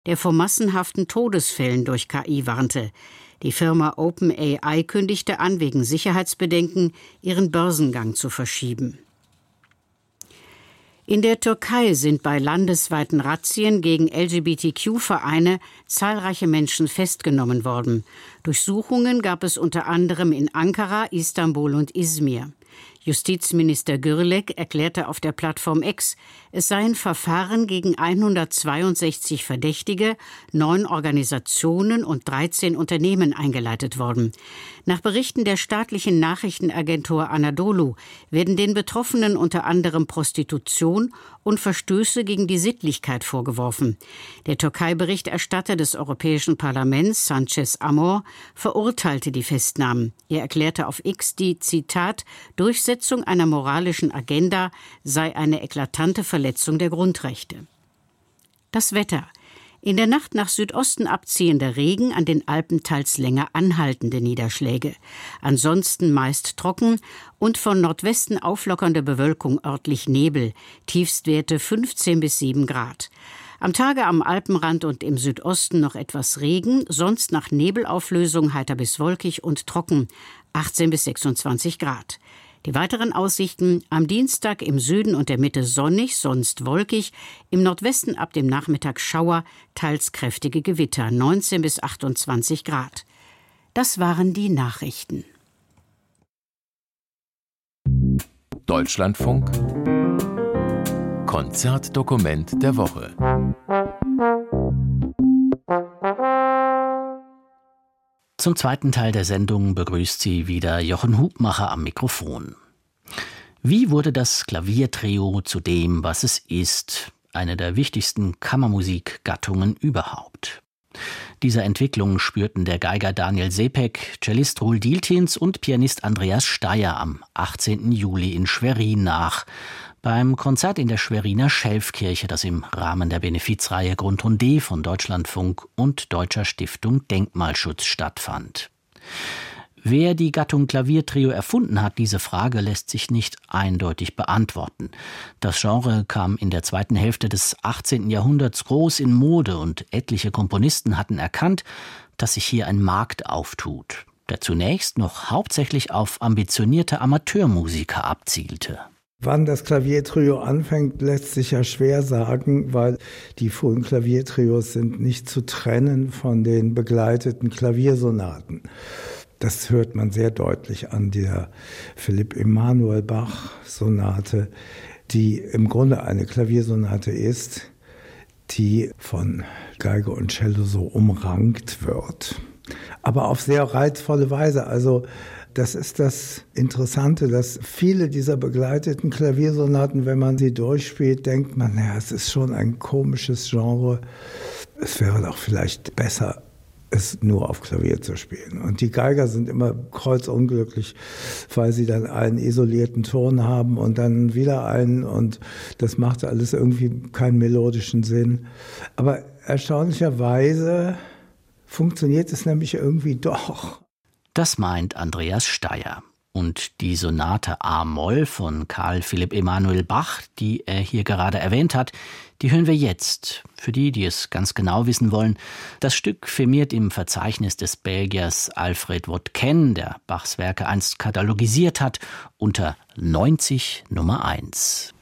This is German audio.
der vor massenhaften Todesfällen durch KI warnte. Die Firma OpenAI kündigte an, wegen Sicherheitsbedenken ihren Börsengang zu verschieben. In der Türkei sind bei landesweiten Razzien gegen LGBTQ-Vereine zahlreiche Menschen festgenommen worden. Durchsuchungen gab es unter anderem in Ankara, Istanbul und Izmir. Justizminister Gürlek erklärte auf der Plattform X, es seien Verfahren gegen 162 Verdächtige, 9 Organisationen und 13 Unternehmen eingeleitet worden. Nach Berichten der staatlichen Nachrichtenagentur Anadolu werden den Betroffenen unter anderem Prostitution und Verstöße gegen die Sittlichkeit vorgeworfen. Der Türkei-Berichterstatter des Europäischen Parlaments, Sanchez Amor, verurteilte die Festnahmen. Er erklärte auf X, die, Zitat, Durchsetzung einer moralischen Agenda sei eine eklatante Verletzung der Grundrechte. Das Wetter. In der Nacht nach Südosten abziehender Regen, an den Alpen teils länger anhaltende Niederschläge. Ansonsten meist trocken und von Nordwesten auflockernde Bewölkung, örtlich Nebel. Tiefstwerte 15 bis 7 Grad. Am Tage am Alpenrand und im Südosten noch etwas Regen, sonst nach Nebelauflösung heiter bis wolkig und trocken, 18 bis 26 Grad. Die weiteren Aussichten: am Dienstag im Süden und der Mitte sonnig, sonst wolkig, im Nordwesten ab dem Nachmittag Schauer, teils kräftige Gewitter, 19 bis 28 Grad. Das waren die Nachrichten. Deutschlandfunk Konzertdokument der Woche. Zum zweiten Teil der Sendung begrüßt Sie wieder Jochen Hubmacher am Mikrofon. Wie wurde das Klaviertrio zu dem, was es ist? Eine der wichtigsten Kammermusikgattungen überhaupt. Dieser Entwicklung spürten der Geiger Daniel Sepek, Cellist Roel Dieltjens und Pianist Andreas Steyer am 18. Juli in Schwerin nach. Beim Konzert in der Schweriner Schelfkirche, das im Rahmen der Benefizreihe Grundton D von Deutschlandfunk und Deutscher Stiftung Denkmalschutz stattfand. Wer die Gattung Klaviertrio erfunden hat, diese Frage lässt sich nicht eindeutig beantworten. Das Genre kam in der zweiten Hälfte des 18. Jahrhunderts groß in Mode und etliche Komponisten hatten erkannt, dass sich hier ein Markt auftut, der zunächst noch hauptsächlich auf ambitionierte Amateurmusiker abzielte. Wann das Klaviertrio anfängt, lässt sich ja schwer sagen, weil die frühen Klaviertrios sind nicht zu trennen von den begleiteten Klaviersonaten. Das hört man sehr deutlich an der Philipp Emanuel Bach-Sonate, die im Grunde eine Klaviersonate ist, die von Geige und Cello so umrankt wird. Aber auf sehr reizvolle Weise. Also das ist das Interessante, dass viele dieser begleiteten Klaviersonaten, wenn man sie durchspielt, denkt man, naja, es ist schon ein komisches Genre. Es wäre doch vielleicht besser, es nur auf Klavier zu spielen. Und die Geiger sind immer kreuzunglücklich, weil sie dann einen isolierten Ton haben und dann wieder einen, und das macht alles irgendwie keinen melodischen Sinn. Aber erstaunlicherweise funktioniert es nämlich irgendwie doch. Das meint Andreas Steyer. Und die Sonate A-Moll von Carl Philipp Emanuel Bach, die er hier gerade erwähnt hat, die hören wir jetzt. Für die, die es ganz genau wissen wollen, das Stück firmiert im Verzeichnis des Belgiers Alfred Wotken, der Bachs Werke einst katalogisiert hat, unter 90 Nummer 1.